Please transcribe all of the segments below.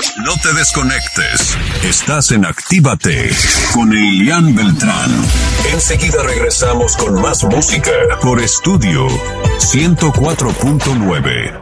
No te desconectes. Estás en Actívate con Elian Beltrán. Enseguida regresamos con más música por Estudio 104.9.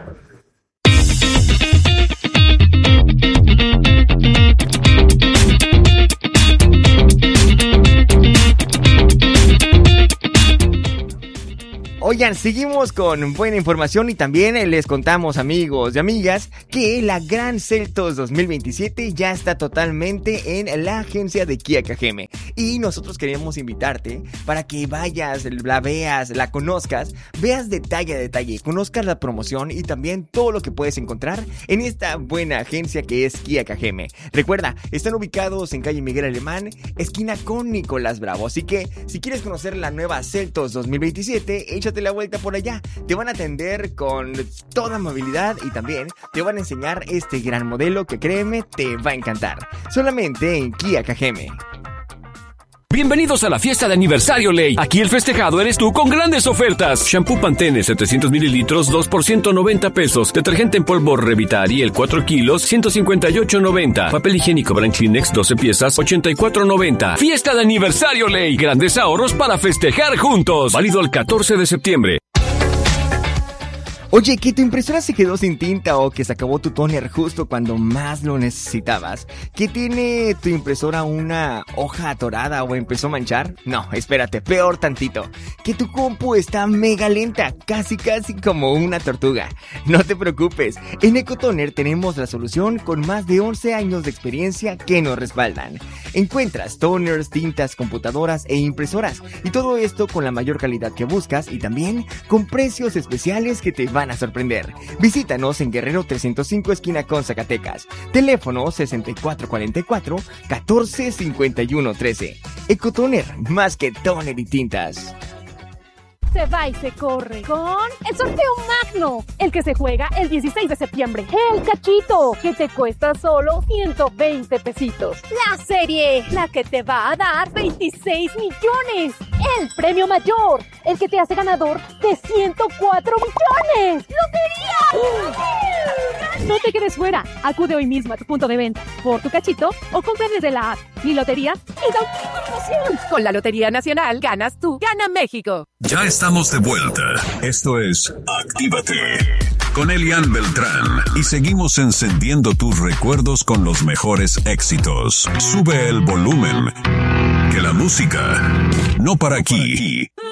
Oigan, seguimos con buena información y también les contamos, amigos y amigas, que la Gran Seltos 2027 ya está totalmente en la agencia de Kia Kageme. Y nosotros queremos invitarte para que vayas, la veas, la conozcas, veas detalle a detalle, conozcas la promoción y también todo lo que puedes encontrar en esta buena agencia que es Kia Kageme. Recuerda, están ubicados en calle Miguel Alemán, esquina con Nicolás Bravo. Así que, si quieres conocer la nueva Seltos 2027, échate la vuelta por allá. Te van a atender con toda amabilidad y también te van a enseñar este gran modelo que, créeme, te va a encantar. Solamente en Kia Kageme. Bienvenidos a la fiesta de aniversario Ley. Aquí el festejado eres tú con grandes ofertas. Shampoo Pantene 700 mililitros, 2 por 190 pesos. Detergente en polvo Revitariel 4 kilos, 158.90. Papel higiénico Brand Kleenex 12 piezas, 84.90. Fiesta de aniversario Ley. Grandes ahorros para festejar juntos. Válido el 14 de septiembre. Oye, que tu impresora se quedó sin tinta o que se acabó tu tóner justo cuando más lo necesitabas. ¿Que tiene tu impresora una hoja atorada o empezó a manchar? No, espérate, peor tantito. Que tu compu está mega lenta, casi como una tortuga. No te preocupes, en Ecotoner tenemos la solución con más de 11 años de experiencia que nos respaldan. Encuentras toners, tintas, computadoras e impresoras. Y todo esto con la mayor calidad que buscas y también con precios especiales que te van a sorprender. Visítanos en Guerrero 305 esquina con Zacatecas. Teléfono 6444-145113. Ecotoner, más que toner y tintas. Se va y se corre con el sorteo magno, el que se juega el 16 de septiembre. El cachito, que te cuesta solo 120 pesitos. La serie, la que te va a dar 26 millones. El premio mayor, el que te hace ganador de 104 millones. ¡Lotería! No te quedes fuera. Acude hoy mismo a tu punto de venta por tu cachito o compra desde la app. Mi lotería es automoción. Con la Lotería Nacional ganas tú, gana México. Ya estamos de vuelta. Esto es Actívate con Elian Beltrán y seguimos encendiendo tus recuerdos con los mejores éxitos. Sube el volumen, que la música no para aquí.